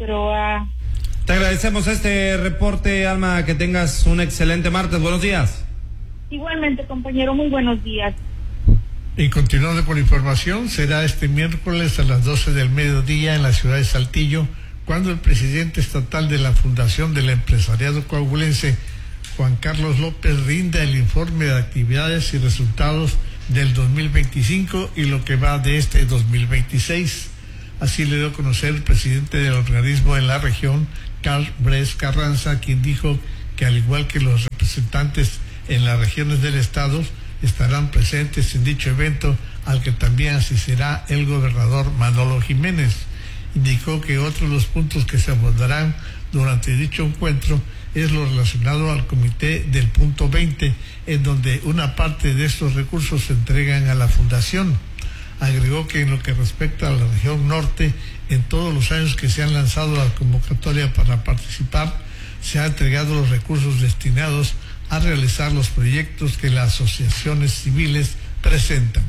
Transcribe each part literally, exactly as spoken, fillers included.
Figueroa. Te agradecemos este reporte, Alma, que tengas un excelente martes. Buenos días. Igualmente, compañero, muy buenos días. Y continuando con la información, será este miércoles a las doce del mediodía en la ciudad de Saltillo, cuando el presidente estatal de la Fundación del Empresariado Coahuilense, Juan Carlos López, rinda el informe de actividades y resultados del dos mil veinticinco y lo que va de este dos mil veintiséis. Así le dio a conocer el presidente del organismo en la región, Carl Bres Carranza, quien dijo que al igual que los representantes en las regiones del estado, estarán presentes en dicho evento, al que también asistirá el gobernador Manolo Jiménez. Indicó que otro de los puntos que se abordarán durante dicho encuentro es lo relacionado al comité del punto veinte, en donde una parte de estos recursos se entregan a la fundación. Agregó que en lo que respecta a la región norte, en todos los años que se han lanzado la convocatoria para participar, se han entregado los recursos destinados a realizar los proyectos que las asociaciones civiles presentan.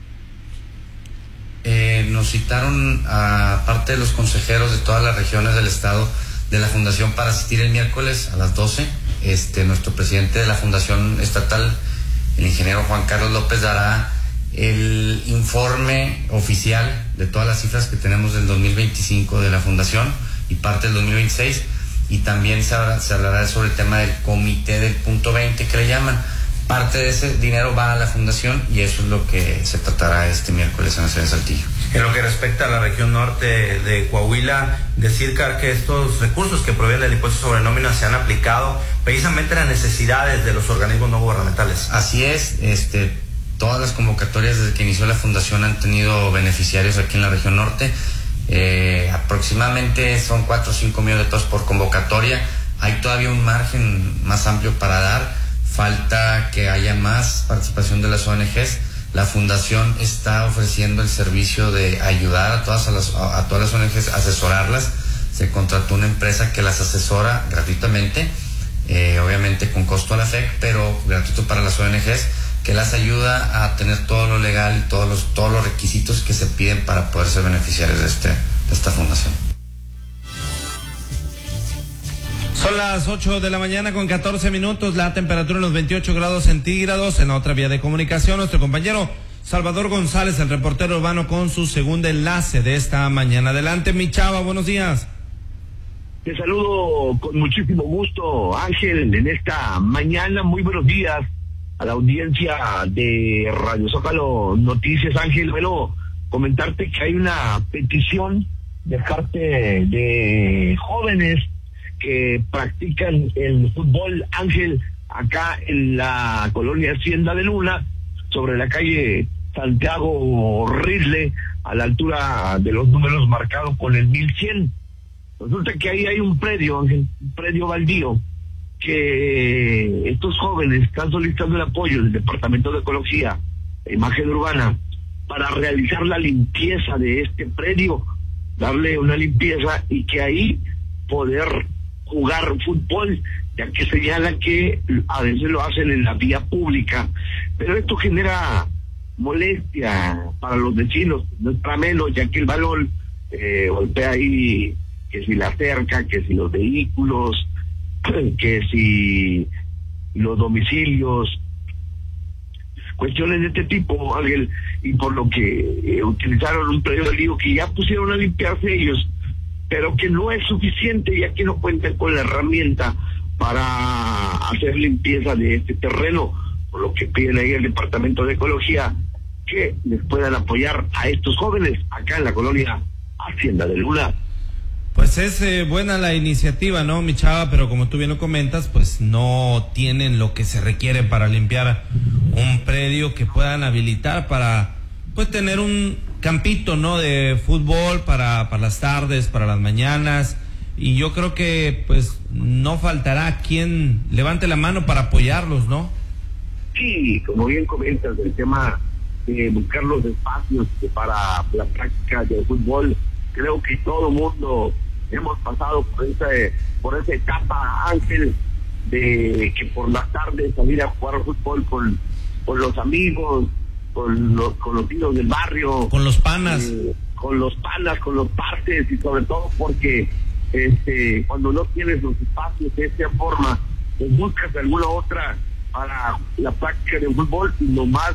Eh, nos citaron a parte de los consejeros de todas las regiones del estado de la fundación para asistir el miércoles a las doce. Este, nuestro presidente de la fundación estatal, el ingeniero Juan Carlos López, dará el informe oficial de todas las cifras que tenemos del dos mil veinticinco de la fundación y parte del dos mil veintiséis. Y también se hablará, se hablará sobre el tema del comité del punto veinte, que le llaman. Parte de ese dinero va a la fundación y eso es lo que se tratará este miércoles en la ciudad de Saltillo. En lo que respecta a la región norte de Coahuila, decir que estos recursos que provienen del impuesto sobre nómina se han aplicado precisamente a las necesidades de los organismos no gubernamentales. Así es, este, todas las convocatorias desde que inició la fundación han tenido beneficiarios aquí en la región norte. Eh, aproximadamente son cuatro o cinco millones de pesos por convocatoria. Hay todavía un margen más amplio para dar, falta que haya más participación de las O N Ges. La fundación está ofreciendo el servicio de ayudar a todas, a las, a, a todas las O N Ges, asesorarlas. Se contrató una empresa que las asesora gratuitamente, eh, obviamente con costo a la F E C, pero gratuito para las O N Ges, que las ayuda a tener todo lo legal, todos los, todos los requisitos que se piden para poder ser beneficiarios de, este, de esta fundación. Son las ocho de la mañana con catorce minutos, la temperatura en los veintiocho grados centígrados. En la otra vía de comunicación, nuestro compañero Salvador González, el reportero urbano, con su segundo enlace de esta mañana. Adelante, mi chava, buenos días. Te saludo con muchísimo gusto, Ángel, en esta mañana. Muy buenos días a la audiencia de Radio Zócalo Noticias. Ángel, bueno, comentarte que hay una petición de parte de jóvenes que practican el fútbol, Ángel, acá en la colonia Hacienda de Luna, sobre la calle Santiago Ridley, a la altura de los números marcados con el mil cien. Resulta que ahí hay un predio, Ángel, un predio baldío, que estos jóvenes están solicitando el apoyo del Departamento de Ecología e Imagen Urbana para realizar la limpieza de este predio, darle una limpieza y que ahí poder jugar fútbol, ya que señalan que a veces lo hacen en la vía pública, pero esto genera molestia para los vecinos, no es para menos, ya que el balón eh, golpea ahí, que si la cerca, que si los vehículos, que si los domicilios, cuestiones de este tipo, Ángel, y por lo que eh, utilizaron un predio de lío que ya pusieron a limpiarse ellos, pero que no es suficiente, ya que no cuentan con la herramienta para hacer limpieza de este terreno, por lo que piden ahí el Departamento de Ecología que les puedan apoyar a estos jóvenes acá en la colonia Hacienda de Luna. Pues es eh, buena la iniciativa, ¿no, mi chava? Pero como tú bien lo comentas, pues no tienen lo que se requiere para limpiar un predio que puedan habilitar para, pues, tener un campito, ¿no?, de fútbol para, para las tardes, para las mañanas. Y yo creo que, pues, no faltará quien levante la mano para apoyarlos, ¿no? Sí, como bien comentas, el tema de buscar los espacios para la práctica del fútbol, creo que todo mundo hemos pasado por esa, por esa etapa, Ángel, de que por las tardes salir a jugar fútbol con, con los amigos, con los conocidos del barrio, con los panas, eh, con los panas, con los partes, y sobre todo porque este, cuando no tienes los espacios de esta forma, pues buscas alguna otra para la práctica del fútbol, y lo más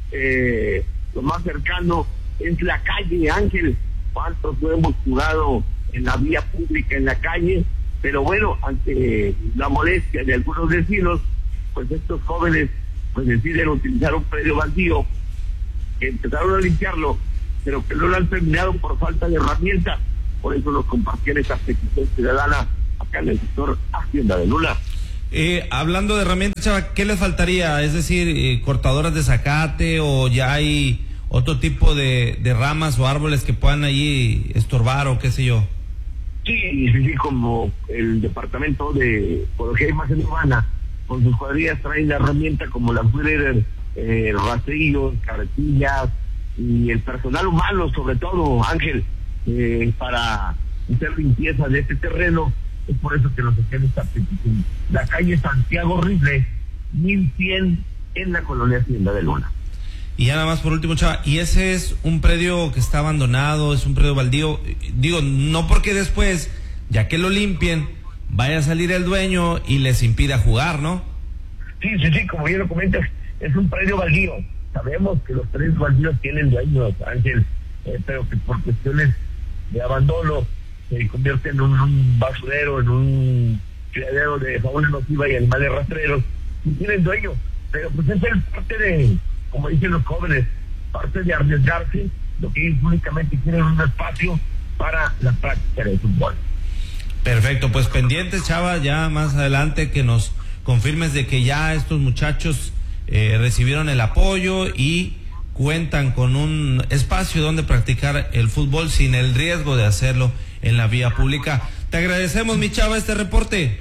eh, lo más cercano es la calle, Ángel. ¿Cuántos no hemos jugado en la vía pública, en la calle? Pero bueno, ante la molestia de algunos vecinos, pues estos jóvenes pues deciden utilizar un predio baldío, que empezaron a limpiarlo, pero que no lo han terminado por falta de herramientas. Por eso nos compartían esta petición ciudadana acá en el sector Hacienda de Lula. Eh, hablando de herramientas, Chava, ¿qué les faltaría? Es decir, eh, cortadoras de zacate, o ya hay otro tipo de, de ramas o árboles que puedan allí estorbar, o qué sé yo. Sí, sí, sí, como el departamento de ecología y imagen urbana, con sus cuadrillas traen la herramienta como las Wheeler, eh, rastrillos, carretillas, y el personal humano, sobre todo, Ángel, eh, para hacer limpieza de este terreno. Es por eso que nos hacen esta petición. La calle Santiago Rible, mil cien, en la colonia Hacienda de Luna. Y ya nada más por último, Chava, ¿y ese es un predio que está abandonado, es un predio baldío? Digo, no porque después, ya que lo limpien, vaya a salir el dueño y les impida jugar, ¿no? Sí, sí, sí, como bien lo comentas, es un predio baldío. Sabemos que los predios baldíos tienen dueños, Ángel, eh, pero que por cuestiones de abandono se convierte en un, un basurero, en un criadero de fauna nociva y animales rastreros, y tienen dueño. Pero pues es el parte de, como dicen los jóvenes, parte de arriesgarse, lo que ellos únicamente quieren un espacio para la práctica del fútbol. Perfecto, pues pendientes, Chava, ya más adelante que nos confirmes de que ya estos muchachos eh, recibieron el apoyo y cuentan con un espacio donde practicar el fútbol sin el riesgo de hacerlo en la vía pública. Te agradecemos, mi Chava, este reporte.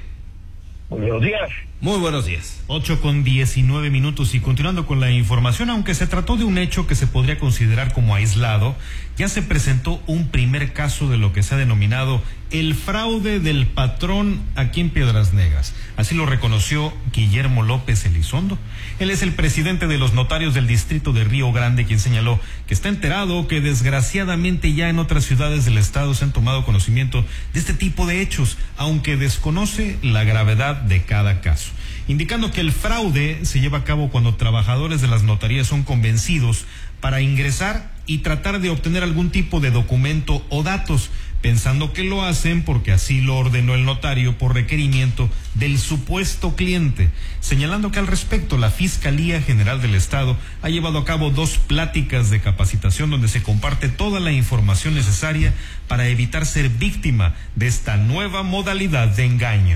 Buenos días. Muy buenos días. ocho con diecinueve minutos, y continuando con la información, aunque se trató de un hecho que se podría considerar como aislado, ya se presentó un primer caso de lo que se ha denominado el fraude del patrón aquí en Piedras Negras. Así lo reconoció Guillermo López Elizondo. Él es el presidente de los notarios del distrito de Río Grande, quien señaló que está enterado que desgraciadamente ya en otras ciudades del estado se han tomado conocimiento de este tipo de hechos, aunque desconoce la gravedad de cada caso, indicando que el fraude se lleva a cabo cuando trabajadores de las notarías son convencidos para ingresar y tratar de obtener algún tipo de documento o datos, pensando que lo hacen porque así lo ordenó el notario por requerimiento del supuesto cliente, señalando que al respecto la Fiscalía General del Estado ha llevado a cabo dos pláticas de capacitación donde se comparte toda la información necesaria para evitar ser víctima de esta nueva modalidad de engaño.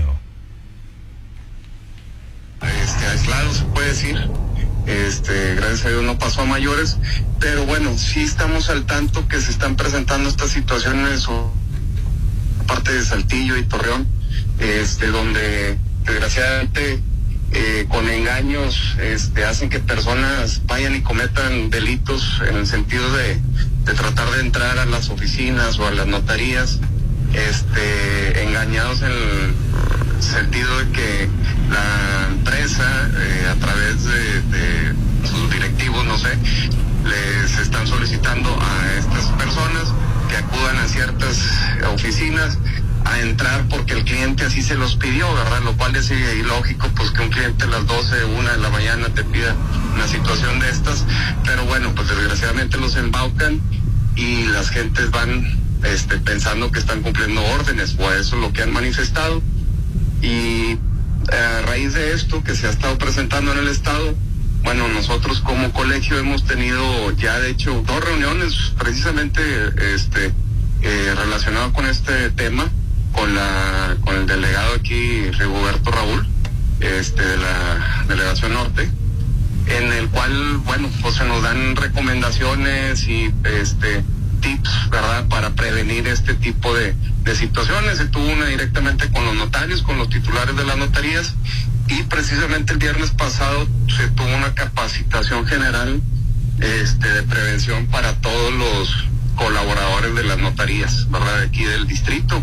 Este, aislado se puede decir, este, gracias a Dios no pasó a mayores, pero bueno, sí estamos al tanto que se están presentando estas situaciones, o parte de Saltillo y Torreón, este, donde desgraciadamente eh, con engaños este, hacen que personas vayan y cometan delitos en el sentido de, de tratar de entrar a las oficinas o a las notarías, este, engañados en el sentido de que la empresa eh, a través de, de sus directivos, no sé, les están solicitando a estas personas que acudan a ciertas oficinas a entrar porque el cliente así se los pidió, ¿verdad? Lo cual es ilógico, pues que un cliente a las doce, una de la mañana te pida una situación de estas, pero bueno, pues desgraciadamente los embaucan y las gentes van este, pensando que están cumpliendo órdenes, o eso es lo que han manifestado. Y a raíz de esto que se ha estado presentando en el estado, bueno, nosotros como colegio hemos tenido ya de hecho dos reuniones precisamente este eh, relacionado con este tema con la con el delegado aquí, Rigoberto Raúl, este de la Delegación Norte, en el cual, bueno, pues se nos dan recomendaciones y este tips, ¿verdad?, para prevenir este tipo de, de situaciones. Se tuvo una directamente con los notarios, con los titulares de las notarías, y precisamente el viernes pasado se tuvo una capacitación general este, de prevención para todos los colaboradores de las notarías, ¿verdad?, de aquí del distrito.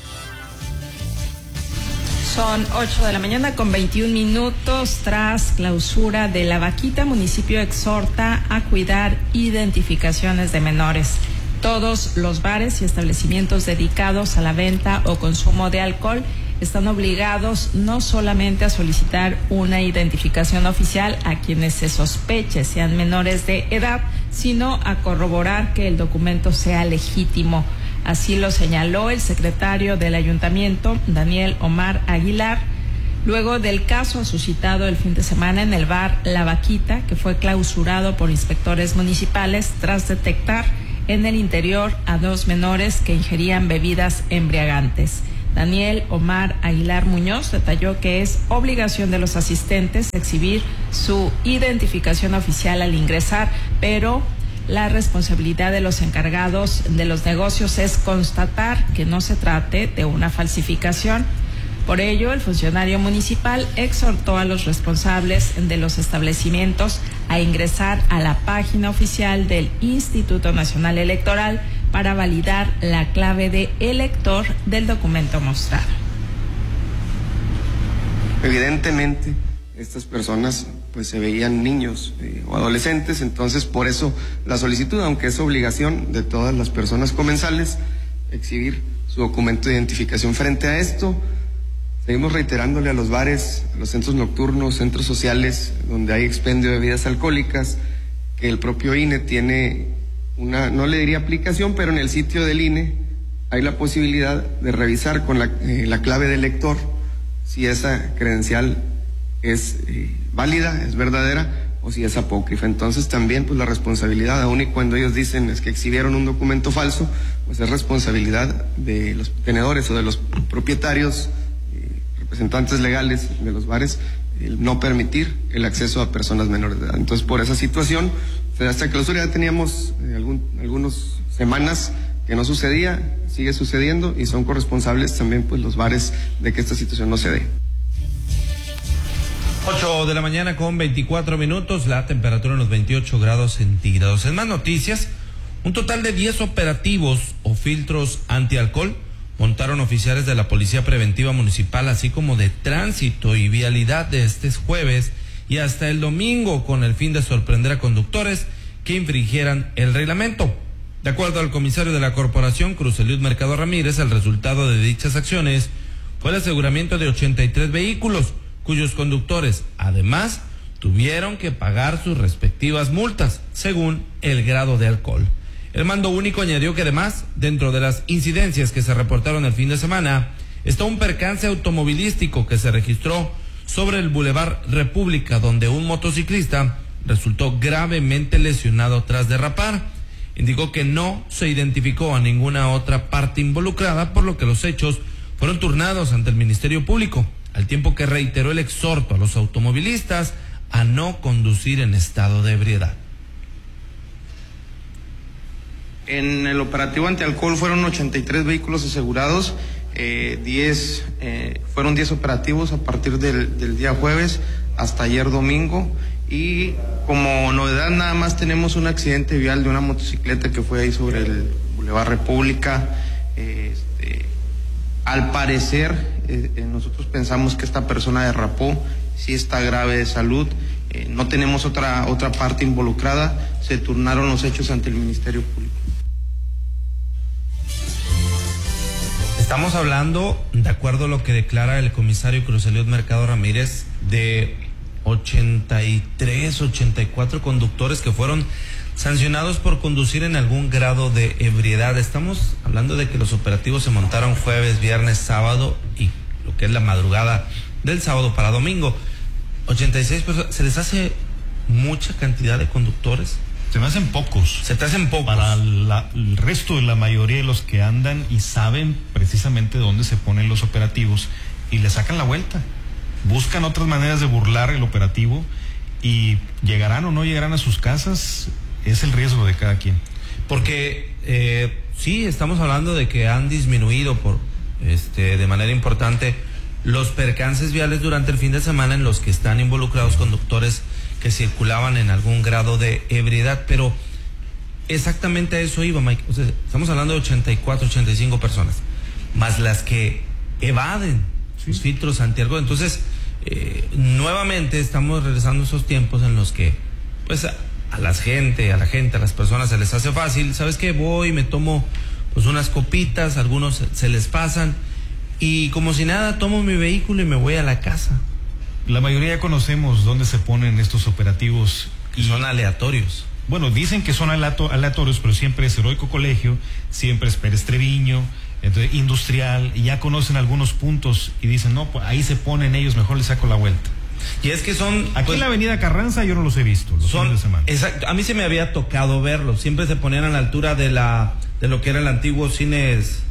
Son ocho de la mañana con veintiún minutos. Tras clausura de La Vaquita, municipio exhorta a cuidar identificaciones de menores. Todos los bares y establecimientos dedicados a la venta o consumo de alcohol están obligados no solamente a solicitar una identificación oficial a quienes se sospeche sean menores de edad, sino a corroborar que el documento sea legítimo. Así lo señaló el secretario del ayuntamiento, Daniel Omar Aguilar, luego del caso suscitado el fin de semana en el bar La Vaquita, que fue clausurado por inspectores municipales tras detectar en el interior a dos menores que ingerían bebidas embriagantes. Daniel Omar Aguilar Muñoz detalló que es obligación de los asistentes exhibir su identificación oficial al ingresar, pero la responsabilidad de los encargados de los negocios es constatar que no se trate de una falsificación. Por ello, el funcionario municipal exhortó a los responsables de los establecimientos a ingresar a la página oficial del Instituto Nacional Electoral para validar la clave de elector del documento mostrado. Evidentemente, estas personas pues se veían niños eh, o adolescentes, entonces por eso la solicitud, aunque es obligación de todas las personas comensales exhibir su documento de identificación. Frente a esto, seguimos reiterándole a los bares, a los centros nocturnos, centros sociales donde hay expendio de bebidas alcohólicas, que el propio I N E tiene una, no le diría aplicación, pero en el sitio del I N E hay la posibilidad de revisar con la, eh, la clave del lector si esa credencial es eh, válida, es verdadera, o si es apócrifa. Entonces también pues la responsabilidad, aun y cuando ellos dicen es que exhibieron un documento falso, pues es responsabilidad de los tenedores o de los propietarios, eh, representantes legales de los bares, el no permitir el acceso a personas menores de edad. Entonces por esa situación, hasta clausura ya teníamos eh, algún, algunas semanas que no sucedía, sigue sucediendo y son corresponsables también pues los bares de que esta situación no se dé. ocho de la mañana con veinticuatro minutos, la temperatura en los veintiocho grados centígrados. En más noticias, un total de diez operativos o filtros antialcohol montaron oficiales de la Policía Preventiva Municipal, así como de Tránsito y Vialidad de este jueves y hasta el domingo, con el fin de sorprender a conductores que infringieran el reglamento. De acuerdo al comisario de la corporación, Cruz Eliud Mercado Ramírez, el resultado de dichas acciones fue el aseguramiento de ochenta y tres vehículos, cuyos conductores, además, tuvieron que pagar sus respectivas multas, según el grado de alcohol. El mando único añadió que además, dentro de las incidencias que se reportaron el fin de semana, está un percance automovilístico que se registró sobre el Boulevard República, donde un motociclista resultó gravemente lesionado tras derrapar. Indicó que no se identificó a ninguna otra parte involucrada, por lo que los hechos fueron turnados ante el Ministerio Público, al tiempo que reiteró el exhorto a los automovilistas a no conducir en estado de ebriedad. En el operativo antialcohol fueron ochenta y tres vehículos asegurados, eh, diez, eh, fueron diez operativos a partir del, del día jueves hasta ayer domingo, y como novedad nada más tenemos un accidente vial de una motocicleta que fue ahí sobre el Boulevard República. Eh, este, al parecer eh, nosotros pensamos que esta persona derrapó, sí está grave de salud, eh, no tenemos otra, otra parte involucrada, se turnaron los hechos ante el Ministerio Público. Estamos hablando, de acuerdo a lo que declara el comisario Cruz Eliud Mercado Ramírez, de ochenta y tres, ochenta y cuatro conductores que fueron sancionados por conducir en algún grado de ebriedad. Estamos hablando de que los operativos se montaron jueves, viernes, sábado y lo que es la madrugada del sábado para domingo. ochenta y seis personas, ¿se les hace mucha cantidad de conductores? Se me hacen pocos. Se te hacen pocos. Para la, el resto de la mayoría de los que andan y saben precisamente dónde se ponen los operativos y le sacan la vuelta. Buscan otras maneras de burlar el operativo y llegarán o no llegarán a sus casas, es el riesgo de cada quien. Porque eh, sí, estamos hablando de que han disminuido por este de manera importante los percances viales durante el fin de semana en los que están involucrados conductores que circulaban en algún grado de ebriedad, pero exactamente a eso iba, Mike. O sea, estamos hablando de ochenta y cuatro, ochenta y cinco personas, más las que evaden sus sí. filtros antialcohol. Entonces, eh, nuevamente estamos regresando a esos tiempos en los que, pues, a la gente, a la gente, a las personas se les hace fácil. ¿Sabes qué? Voy, me tomo pues unas copitas, algunos se les pasan y como si nada tomo mi vehículo y me voy a la casa. La mayoría ya conocemos dónde se ponen estos operativos. Y son aleatorios. Bueno, dicen que son aleatorios, pero siempre es Heroico Colegio, siempre es Pérez Treviño, entonces Industrial, y ya conocen algunos puntos y dicen, no, pues ahí se ponen ellos, mejor les saco la vuelta. Y es que son... Aquí pues, en la avenida Carranza yo no los he visto, los son, fines de semana. Exacto, a mí se me había tocado verlos, siempre se ponían a la altura de la de lo que era el antiguo Cines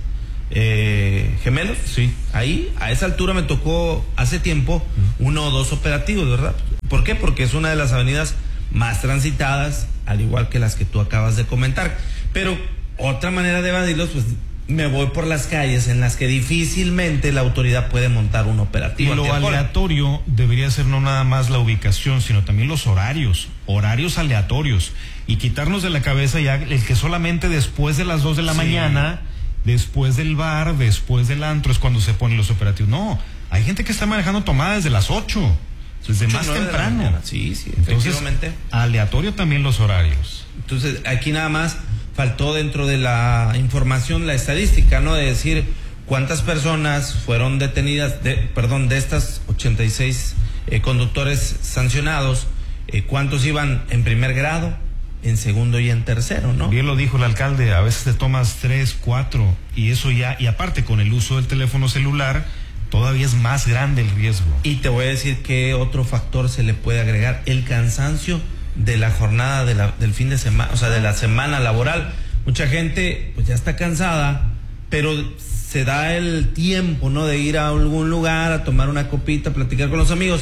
eh, Gemelos. Sí. Ahí, a esa altura me tocó hace tiempo uh-huh. uno o dos operativos, ¿verdad? ¿Por qué? Porque es una de las avenidas más transitadas, al igual que las que tú acabas de comentar. Pero otra manera de evadirlos, pues me voy por las calles en las que difícilmente la autoridad puede montar un operativo. Y lo aleatorio debería ser no nada más la ubicación, sino también los horarios, horarios aleatorios, y quitarnos de la cabeza ya el que solamente después de las dos de la sí. mañana, después del bar, después del antro es cuando se ponen los operativos. No, hay gente que está manejando tomadas desde las ocho, desde más temprano. De sí, sí, entonces, efectivamente. Aleatorio también los horarios. Entonces, aquí nada más faltó dentro de la información la estadística, ¿no? De decir cuántas personas fueron detenidas, de, perdón, de estas ochenta y seis eh, conductores sancionados, eh, cuántos iban en primer grado, en segundo y en tercero, ¿no? Bien lo dijo el alcalde, a veces te tomas tres, cuatro, y eso ya, y aparte con el uso del teléfono celular, todavía es más grande el riesgo. Y te voy a decir que otro factor se le puede agregar, el cansancio de la jornada de la, del fin de semana, o sea, de la semana laboral. Mucha gente pues ya está cansada, pero se da el tiempo, ¿no? De ir a algún lugar a tomar una copita, platicar con los amigos.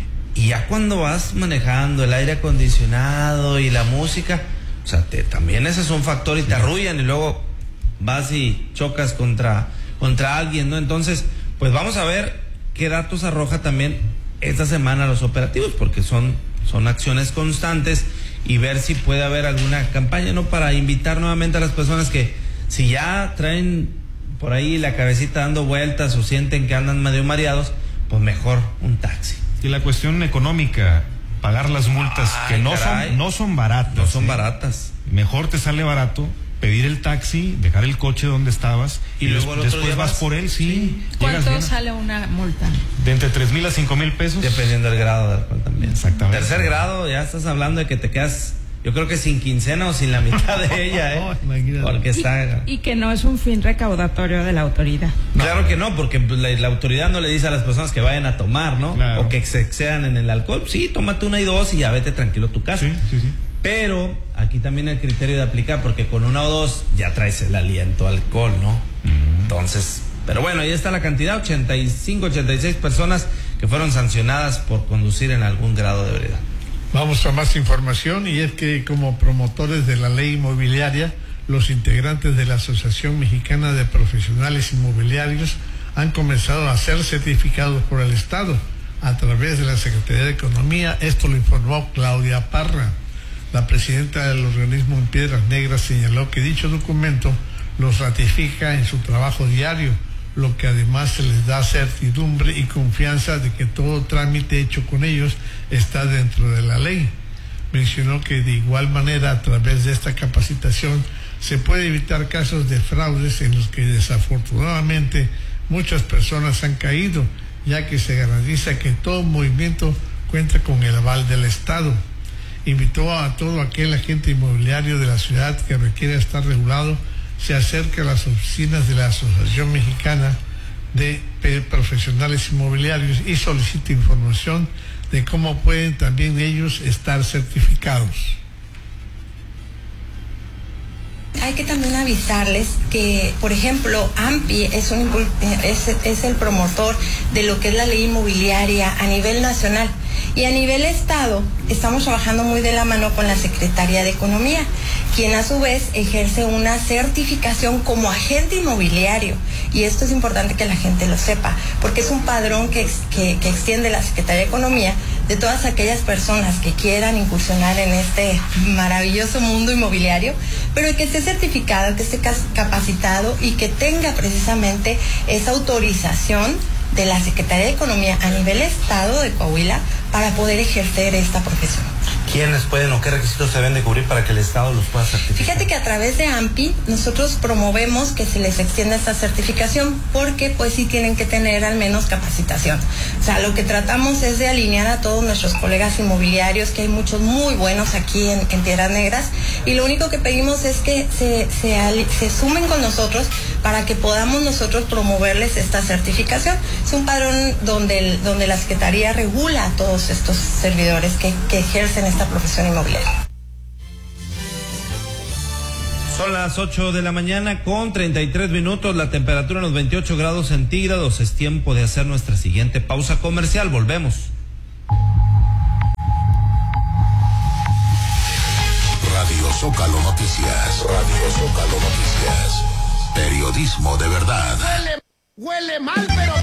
Y ya cuando vas manejando el aire acondicionado y la música, o sea, te, también ese es un factor y te arrullan y luego vas y chocas contra, contra alguien, ¿no? Entonces, pues vamos a ver qué datos arroja también esta semana los operativos, porque son son acciones constantes, y ver si puede haber alguna campaña, ¿no? Para invitar nuevamente a las personas que si ya traen por ahí la cabecita dando vueltas o sienten que andan medio mareados, pues mejor un taxi. Y la cuestión económica, pagar las multas, Ay, que no caray. son no son baratas. No son ¿eh? baratas. Mejor te sale barato pedir el taxi, dejar el coche donde estabas y, y luego des, después vas por él, sí. sí. ¿Cuánto sale una multa? De entre tres mil a cinco mil pesos. Dependiendo del grado de alcohol también. Exactamente. Tercer grado, ya estás hablando de que te quedas, yo creo que sin quincena o sin la mitad de ella, ¿eh? Oh, porque está... y, y que no es un fin recaudatorio de la autoridad. No. Claro que no, porque la, la autoridad no le dice a las personas que vayan a tomar, ¿no? Claro. O que se excedan en el alcohol. Sí, tómate una y dos y ya vete tranquilo a tu casa. Sí, sí, sí. Pero aquí también el criterio de aplicar, porque con una o dos ya traes el aliento alcohol, ¿no? Uh-huh. Entonces, pero bueno, ahí está la cantidad, ochenta y cinco, ochenta y seis personas que fueron sancionadas por conducir en algún grado de ebriedad. Vamos a más información, y es que como promotores de la ley inmobiliaria, los integrantes de la Asociación Mexicana de Profesionales Inmobiliarios han comenzado a ser certificados por el Estado a través de la Secretaría de Economía. Esto lo informó Claudia Parra. La presidenta del organismo en Piedras Negras señaló que dicho documento los ratifica en su trabajo diario, lo que además se les da certidumbre y confianza de que todo trámite hecho con ellos está dentro de la ley. Mencionó que de igual manera, a través de esta capacitación se puede evitar casos de fraudes en los que desafortunadamente muchas personas han caído, ya que se garantiza que todo movimiento cuenta con el aval del Estado. Invitó a todo aquel agente inmobiliario de la ciudad que requiera estar regulado, se acerque a las oficinas de la Asociación Mexicana de Profesionales Inmobiliarios y solicite información de cómo pueden también ellos estar certificados. Hay que también avisarles que, por ejemplo, AMPI es, un, es, es el promotor de lo que es la ley inmobiliaria a nivel nacional. Y a nivel Estado estamos trabajando muy de la mano con la Secretaría de Economía, quien a su vez ejerce una certificación como agente inmobiliario. Y esto es importante que la gente lo sepa, porque es un padrón que, que, que extiende la Secretaría de Economía de todas aquellas personas que quieran incursionar en este maravilloso mundo inmobiliario, pero que esté certificado, que esté capacitado y que tenga precisamente esa autorización de la Secretaría de Economía a nivel Estado de Coahuila para poder ejercer esta profesión. ¿quiénes pueden o qué requisitos se deben de cubrir para que el Estado los pueda certificar? Fíjate que a través de AMPI nosotros promovemos que se les extienda esta certificación porque pues sí tienen que tener al menos capacitación. O sea, lo que tratamos es de alinear a todos nuestros colegas inmobiliarios, que hay muchos muy buenos aquí en, en Piedras Negras, y lo único que pedimos es que se, se, se sumen con nosotros para que podamos nosotros promoverles esta certificación. Es un padrón donde, el, donde la Secretaría regula a todos estos servidores que, que ejercen esta profesión inmobiliaria. Son las ocho de la mañana con treinta y tres minutos, la temperatura en los veintiocho grados centígrados. Es tiempo de hacer nuestra siguiente pausa comercial. Volvemos. Radio Zócalo Noticias. Radio Zócalo Noticias. Periodismo de verdad. Huele, huele mal, pero